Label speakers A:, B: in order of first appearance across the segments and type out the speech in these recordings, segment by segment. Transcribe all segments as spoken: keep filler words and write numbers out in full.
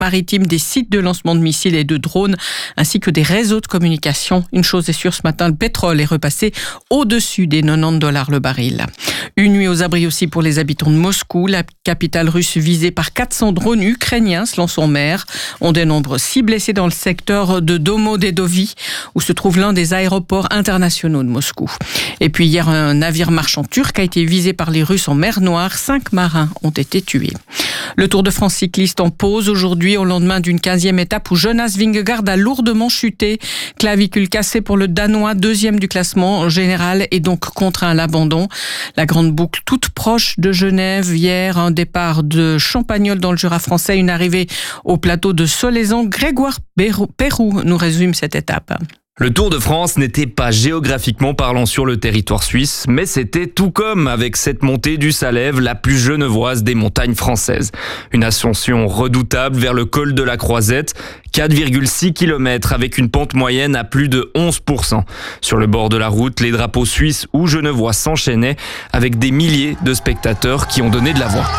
A: maritime, des sites de lancement de missiles et de drones, ainsi que des réseaux de communication. Une chose est sûre, ce matin, le pétrole est repassé au-dessus des quatre-vingt-dix dollars le baril. Une nuit aux abris aussi pour les habitants de Moscou. La capitale russe visée par quatre cents drones ukrainiens selon son maire. On dénombre six blessés dans le secteur de Domodedovi, où se trouve l'un des aéroports internationaux de Moscou. Et puis hier, un navire marchand turc a été visé par les Russes en mer Noire. Cinq marins ont été tués. Le Tour de France cycliste en pause aujourd'hui au lendemain d'une quinzième étape où Jonas Vingegaard a lourdement chuté. Clavicule cassée pour le Danois, deuxième du classement général et donc contraint à l'abandon. La grande boucle toute proche de Genève. Hier, un départ de Champagnole dans le Jura français, une arrivée au plateau de Solaizan. Grégoire Pérou nous résume cette étape.
B: Le Tour de France n'était pas géographiquement parlant sur le territoire suisse, mais c'était tout comme avec cette montée du Salève, la plus genevoise des montagnes françaises. Une ascension redoutable vers le col de la Croisette, quatre virgule six kilomètres avec une pente moyenne à plus de onze pour cent. Sur le bord de la route, les drapeaux suisses ou genevois s'enchaînaient avec des milliers de spectateurs qui ont donné de la voix.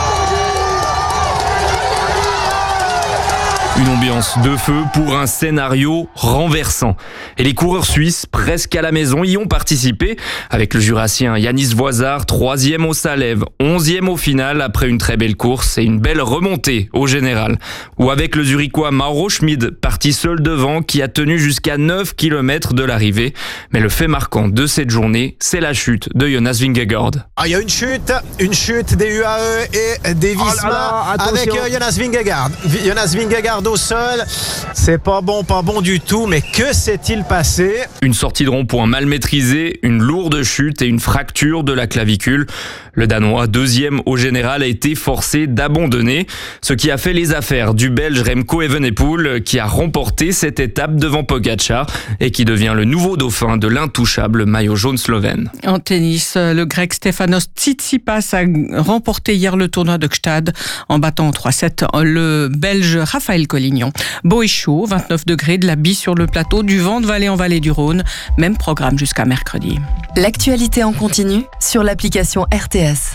B: Une ambiance de feu pour un scénario renversant. Et les coureurs suisses, presque à la maison, y ont participé. Avec le Jurassien Yanis Voisard, troisième au Salève, onzième au final après une très belle course et une belle remontée au général. Ou avec le Zurichois Mauro Schmid, parti seul devant, qui a tenu jusqu'à neuf kilomètres de l'arrivée. Mais le fait marquant de cette journée, c'est la chute de Jonas Vingegaard.
C: Ah, il y a une chute, une chute des U A E et des Visma
D: oh là là,
C: avec euh, Jonas Vingegaard. Jonas Vingegaard au sol, c'est pas bon, pas bon du tout, mais que s'est-il passé?
B: Une sortie de rond-point mal maîtrisée, une lourde chute et une fracture de la clavicule. Le Danois, deuxième au général, a été forcé d'abandonner, ce qui a fait les affaires du Belge Remco Evenepoel, qui a remporté cette étape devant Pogačar et qui devient le nouveau dauphin de l'intouchable maillot jaune slovène.
A: En tennis, le Grec Stefanos Tsitsipas a remporté hier le tournoi de Gstad en battant en trois sept le Belge Raphaël Collignon. Beau et chaud, vingt-neuf degrés, de la bise sur le plateau, du vent de vallée en vallée du Rhône. Même programme jusqu'à mercredi.
E: L'actualité en continu sur l'application R T S.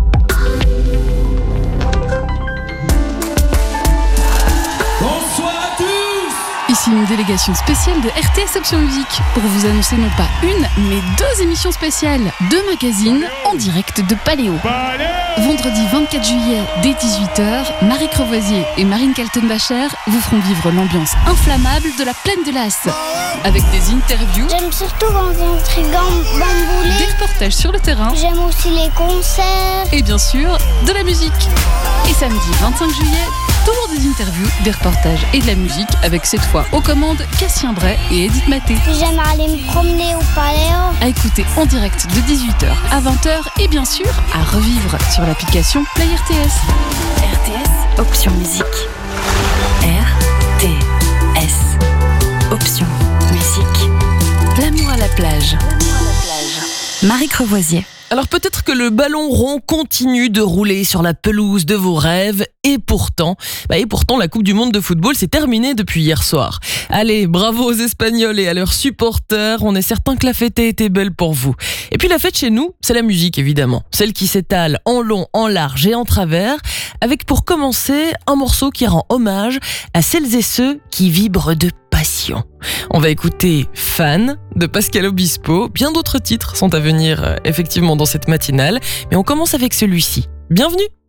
F: Bonsoir à tous. Ici une délégation spéciale de R T S Option Musique pour vous annoncer non pas une, mais deux émissions spéciales, deux magazines en direct de Paléo. Vendredi vingt-quatre juillet dès dix-huit heures, Marie Crevoisier et Marine Kaltenbacher vous feront vivre l'ambiance inflammable de la plaine de l'As. Avec des interviews,
G: j'aime surtout quand on trigante bamboulé,
F: des reportages sur le terrain,
G: j'aime aussi les concerts
F: et bien sûr de la musique. Et samedi vingt-cinq juillet, toujours des interviews, des reportages et de la musique avec cette fois aux commandes Cassien Bray et Edith Maté.
G: J'aime aller me promener au Paléo.
F: À écouter en direct de dix-huit heures à vingt heures et bien sûr à revivre sur l'application Play R T S.
E: R T S Option Musique. R T S Option Musique. L'amour à la plage. L'amour à la plage. Marie Crevoisier.
H: Alors peut-être que le ballon rond continue de rouler sur la pelouse de vos rêves et pourtant, bah et pourtant la Coupe du Monde de football s'est terminée depuis hier soir. Allez, bravo aux Espagnols et à leurs supporters, on est certain que la fête a été belle pour vous. Et puis la fête chez nous, c'est la musique évidemment, celle qui s'étale en long, en large et en travers, avec pour commencer un morceau qui rend hommage à celles et ceux qui vibrent de passion. On va écouter Fan de Pascal Obispo. Bien d'autres titres sont à venir euh, effectivement dans cette matinale, mais on commence avec celui-ci. Bienvenue!